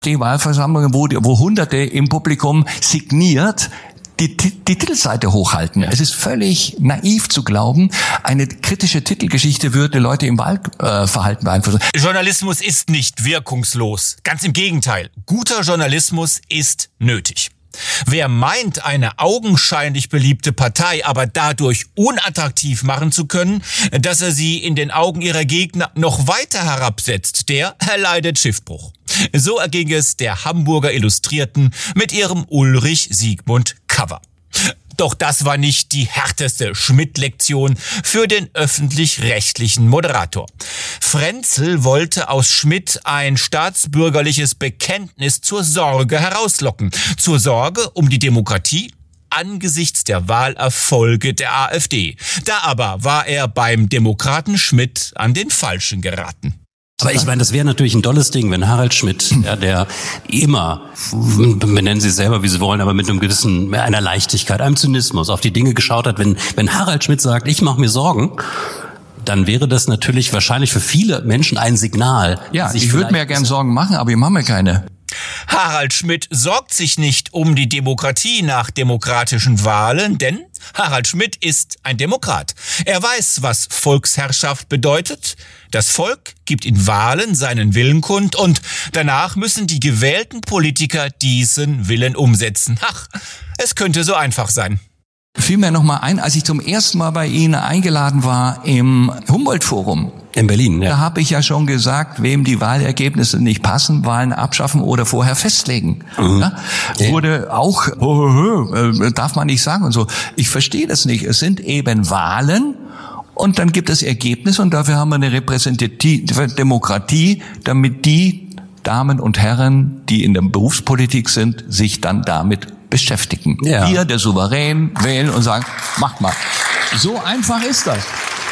Die Wahlversammlungen, wo Hunderte im Publikum signiert die Titelseite hochhalten. Es ist völlig naiv zu glauben, eine kritische Titelgeschichte würde Leute im Wahlverhalten beeinflussen. Journalismus ist nicht wirkungslos. Ganz im Gegenteil. Guter Journalismus ist nötig. Wer meint, eine augenscheinlich beliebte Partei aber dadurch unattraktiv machen zu können, dass er sie in den Augen ihrer Gegner noch weiter herabsetzt, der erleidet Schiffbruch. So erging es der Hamburger Illustrierten mit ihrem Ulrich Siegmund Cover. Doch das war nicht die härteste Schmidt-Lektion für den öffentlich-rechtlichen Moderator. Frenzel wollte aus Schmidt ein staatsbürgerliches Bekenntnis zur Sorge herauslocken. Zur Sorge um die Demokratie angesichts der Wahlerfolge der AfD. Da aber war er beim Demokraten Schmidt an den Falschen geraten. Aber ich meine, das wäre natürlich ein tolles Ding, wenn Harald Schmidt, ja, der immer, benennen Sie es selber, wie Sie wollen, aber mit einer Leichtigkeit, einem Zynismus auf die Dinge geschaut hat. Wenn Harald Schmidt sagt, ich mache mir Sorgen, dann wäre das natürlich wahrscheinlich für viele Menschen ein Signal. Ja, ich würde mir ja gern Sorgen machen, aber ich mache mir keine. Harald Schmidt sorgt sich nicht um die Demokratie nach demokratischen Wahlen, denn Harald Schmidt ist ein Demokrat. Er weiß, was Volksherrschaft bedeutet. Das Volk gibt in Wahlen seinen Willen kund und danach müssen die gewählten Politiker diesen Willen umsetzen. Ach, es könnte so einfach sein. Fiel mir noch mal ein, als ich zum ersten Mal bei Ihnen eingeladen war im Humboldt-Forum. In Berlin, ja. Da habe ich ja schon gesagt, wem die Wahlergebnisse nicht passen, Wahlen abschaffen oder vorher festlegen. Ja? Wurde auch, darf man nicht sagen und so. Ich verstehe das nicht. Es sind eben Wahlen und dann gibt es Ergebnisse und dafür haben wir eine repräsentative Demokratie, damit die Damen und Herren, die in der Berufspolitik sind, sich dann damit beschäftigen. Ja. Wir, der Souverän, wählen und sagen, macht mal. So einfach ist das.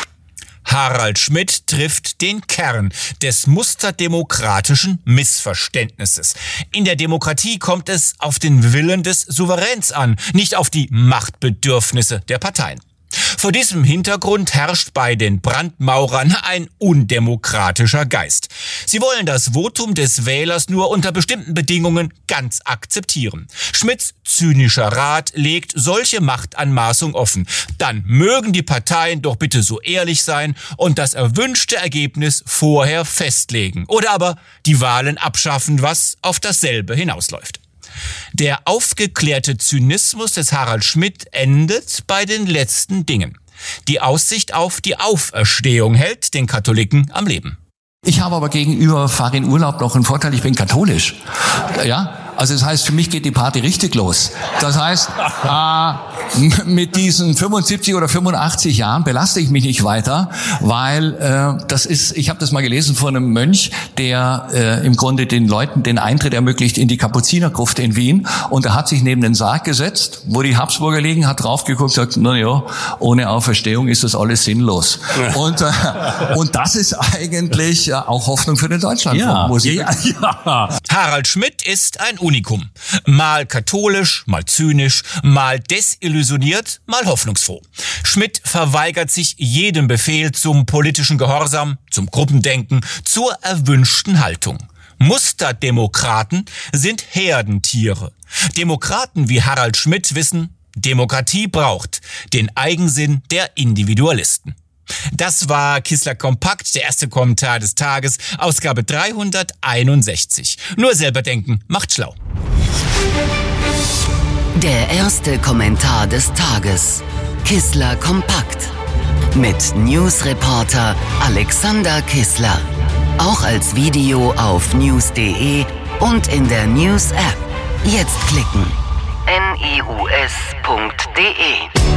Harald Schmidt trifft den Kern des musterdemokratischen Missverständnisses. In der Demokratie kommt es auf den Willen des Souveräns an, nicht auf die Machtbedürfnisse der Parteien. Vor diesem Hintergrund herrscht bei den Brandmaurern ein undemokratischer Geist. Sie wollen das Votum des Wählers nur unter bestimmten Bedingungen ganz akzeptieren. Schmidts zynischer Rat legt solche Machtanmaßung offen. Dann mögen die Parteien doch bitte so ehrlich sein und das erwünschte Ergebnis vorher festlegen. Oder aber die Wahlen abschaffen, was auf dasselbe hinausläuft. Der aufgeklärte Zynismus des Harald Schmidt endet bei den letzten Dingen. Die Aussicht auf die Auferstehung hält den Katholiken am Leben. Ich habe aber gegenüber Farin Urlaub noch einen Vorteil, ich bin katholisch. Ja, also das heißt, für mich geht die Party richtig los. Das heißt, mit diesen 75 oder 85 Jahren belaste ich mich nicht weiter, weil ich habe das mal gelesen von einem Mönch, der im Grunde den Leuten den Eintritt ermöglicht in die Kapuzinergruft in Wien, und er hat sich neben den Sarg gesetzt, wo die Habsburger liegen, hat draufgeguckt und gesagt, na ja, ohne Auferstehung ist das alles sinnlos. Und das ist eigentlich auch Hoffnung für den Deutschlandfunk. Ja. Harald Schmidt ist ein Unikum. Mal katholisch, mal zynisch, mal desillusioniert, mal hoffnungsfroh. Schmidt verweigert sich jedem Befehl zum politischen Gehorsam, zum Gruppendenken, zur erwünschten Haltung. Musterdemokraten sind Herdentiere. Demokraten wie Harald Schmidt wissen, Demokratie braucht den Eigensinn der Individualisten. Das war Kissler Kompakt, der erste Kommentar des Tages, Ausgabe 361. Nur selber denken macht schlau. Der erste Kommentar des Tages. Kissler Kompakt. Mit Newsreporter Alexander Kissler. Auch als Video auf news.de und in der News-App. Jetzt klicken. news.de